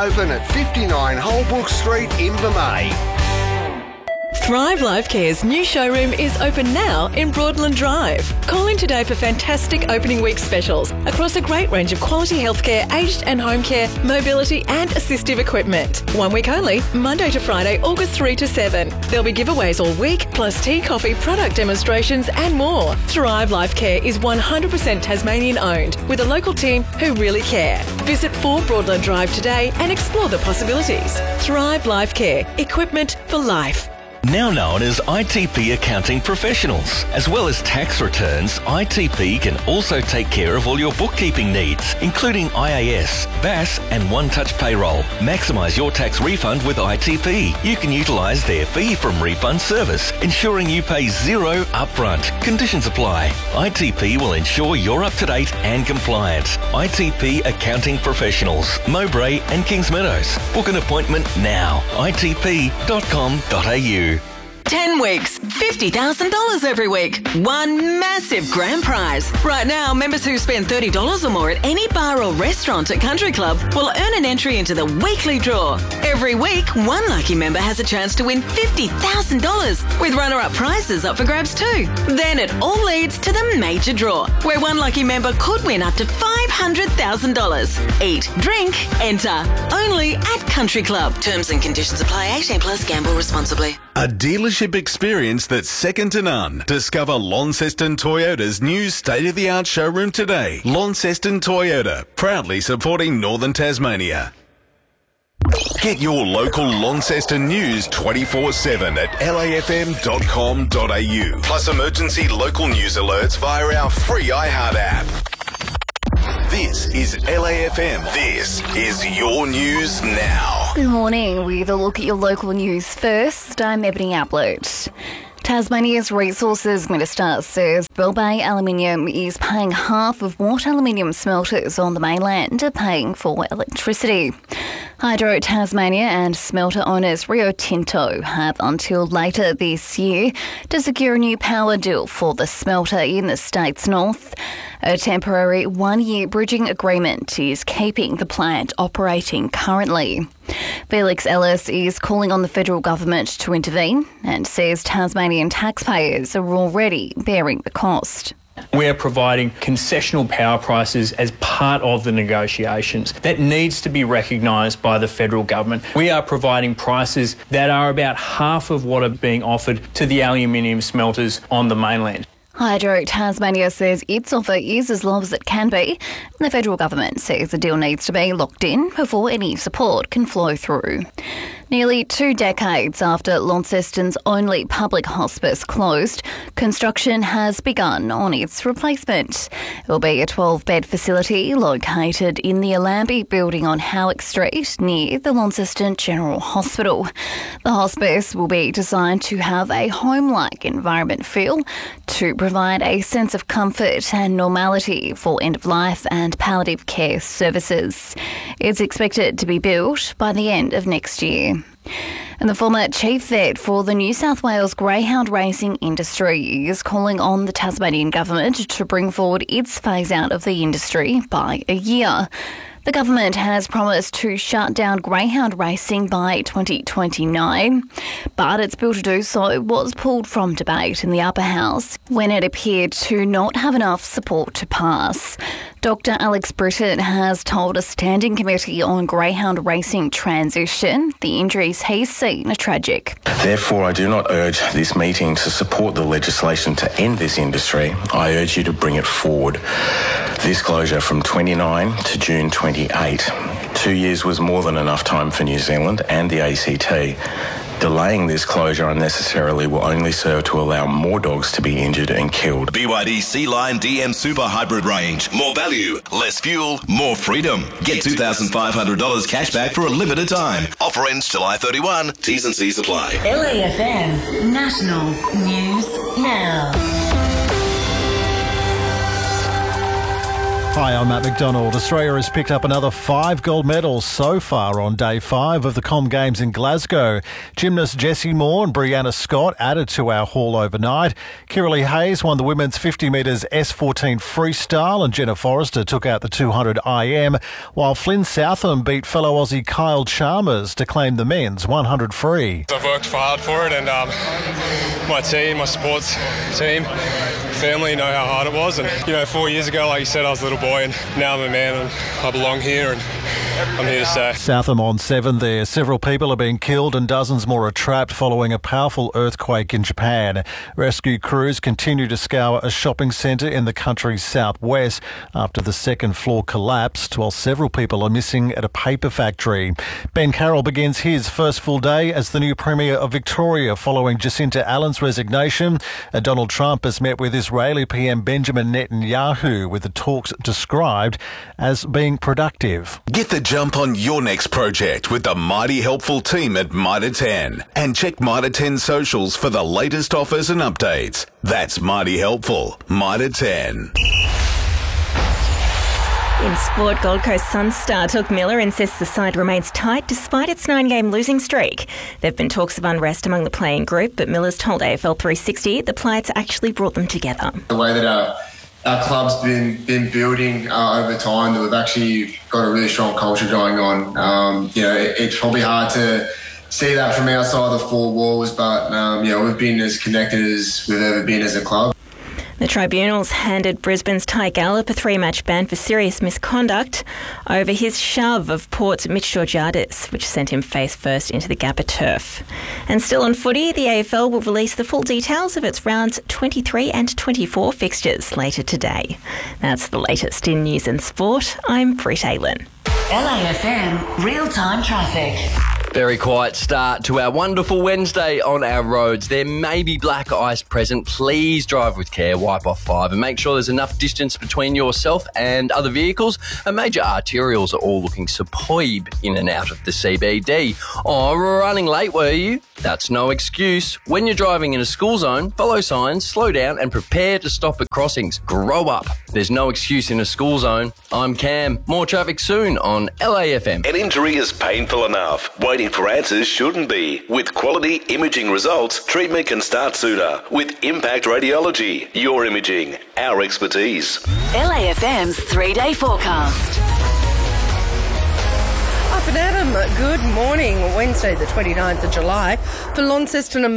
open at 59 Holbrook Street, Invermay. Thrive Life Care's new showroom is open now in Broadland Drive. Call in today for fantastic opening week specials across a great range of quality healthcare, aged and home care, mobility and assistive equipment. 1 week only, Monday to Friday, August 3 to 7. There'll be giveaways all week, plus tea, coffee, product demonstrations and more. Thrive Life Care is 100% Tasmanian owned with a local team who really care. Visit 4 Broadland Drive today and explore the possibilities. Thrive Life Care, equipment for life. Now known as ITP Accounting Professionals. As well as tax returns, ITP can also take care of all your bookkeeping needs, including IAS, BAS and One Touch Payroll. Maximise your tax refund with ITP. You can utilise their fee from refund service, ensuring you pay zero upfront. Conditions apply. ITP will ensure you're up to date and compliant. ITP Accounting Professionals, Mowbray and Kings Meadows. Book an appointment now. itp.com.au. 10 weeks, $50,000 every week. One massive grand prize. Right now, members who spend $30 or more at any bar or restaurant at Country Club will earn an entry into the weekly draw. Every week, one lucky member has a chance to win $50,000 with runner-up prizes up for grabs too. Then it all leads to the major draw, where one lucky member could win up to $500,000. Eat, drink, enter. Only at Country Club. Terms and conditions apply. 18 plus. Gamble responsibly. A dealership experience that's second to none. Discover Launceston Toyota's new state-of-the-art showroom today. Launceston Toyota, proudly supporting Northern Tasmania. Get your local Launceston news 24/7 at lafm.com.au. Plus emergency local news alerts via our free iHeart app. This is LAFM. This is your news now. Good morning. With a look at your local news first, I'm Ebony Ablett. Tasmania's Resources Minister says Bell Bay Aluminium is paying half of what aluminium smelters on the mainland are paying for electricity. Hydro Tasmania and smelter owners Rio Tinto have until later this year to secure a new power deal for the smelter in the state's north. A temporary one-year bridging agreement is keeping the plant operating currently. Felix Ellis is calling on the federal government to intervene and says Tasmanian taxpayers are already bearing the cost. We're providing concessional power prices as part of the negotiations. That needs to be recognised by the federal government. We are providing prices that are about half of what are being offered to the aluminium smelters on the mainland. Hydro Tasmania says its offer is as low as it can be. The federal government says the deal needs to be locked in before any support can flow through. Nearly 2 decades after Launceston's only public hospice closed, construction has begun on its replacement. It will be a 12-bed facility located in the Allambie building on Howick Street near the Launceston General Hospital. The hospice will be designed to have a home-like environment feel to provide a sense of comfort and normality for end-of-life and palliative care services. It's expected to be built by the end of next year. And the former chief vet for the New South Wales greyhound racing industry is calling on the Tasmanian government to bring forward its phase-out of the industry by a year. The government has promised to shut down greyhound racing by 2029, but its bill to do so was pulled from debate in the upper house when it appeared to not have enough support to pass. Dr Alex Britton has told a standing committee on greyhound racing transition the injuries he's seen are tragic. Therefore, I do not urge this meeting to support the legislation to end this industry. I urge you to bring it forward. This closure from 29 to June 28. 2 years was more than enough time for New Zealand and the ACT. Delaying this closure unnecessarily will only serve to allow more dogs to be injured and killed. BYD Sea-Line DM Super Hybrid range. More value, less fuel, more freedom. Get $2,500 cash back for a limited time. Offer ends July 31. T's and C's apply. LAFM National News Now. Hi, I'm Matt McDonald. Australia has picked up another 5 gold medals so far on day 5 of the Com Games in Glasgow. Gymnast Jessie Moore and Brianna Scott added to our haul overnight. Kiralee Hayes won the women's 50 metres S14 freestyle and Jenna Forrester took out the 200 IM, while Flynn Southam beat fellow Aussie Kyle Chalmers to claim the men's 100 free. I've worked hard for it, and my team, my sports team, family know how hard it was. And 4 years ago, like you said, I was a little boy, and now I'm a man and I belong here, and I'm here to stay. Southam on 7 there. Several people are being killed and dozens more are trapped following a powerful earthquake in Japan. Rescue crews continue to scour a shopping centre in the country's southwest after the second floor collapsed, while several people are missing at a paper factory. Ben Carroll begins his first full day as the new Premier of Victoria following Jacinta Allen's resignation. Donald Trump has met with Israeli PM Benjamin Netanyahu, with the talks described as being productive. Get the jump on your next project with the Mighty Helpful team at Mitre 10. And check Mitre 10 socials for the latest offers and updates. That's Mighty Helpful. Mitre 10. In sport, Gold Coast Suns star Touk Miller insists the side remains tight despite its 9-game losing streak. There have been talks of unrest among the playing group, but Miller's told AFL 360 the plights actually brought them together. The way that our club's been building over time, that we've actually got a really strong culture going on. It's probably hard to see that from outside the four walls, but we've been as connected as we've ever been as a club. The tribunals handed Brisbane's Ty Gallop a 3-match ban for serious misconduct over his shove of Port's Mitch Georgiadis, which sent him face first into the Gabba turf. And still on footy, the AFL will release the full details of its rounds 23 and 24 fixtures later today. That's the latest in news and sport. I'm Britt Aylen. LAFM real-time traffic. Very quiet start to our wonderful Wednesday on our roads. There may be black ice present. Please drive with care, wipe off 5 and make sure there's enough distance between yourself and other vehicles. And major arterials are all looking superb in and out of the CBD. Oh, running late, were you? That's no excuse. When you're driving in a school zone, follow signs, slow down and prepare to stop at crossings. Grow up. There's no excuse in a school zone. I'm Cam. More traffic soon on LAFM. An injury is painful enough. Waiting for answers shouldn't be. With quality imaging results, treatment can start sooner. With Impact Radiology, your imaging, our expertise. LAFM's 3-day forecast. Up and Adam, good morning. Wednesday the 29th of July for Launceston and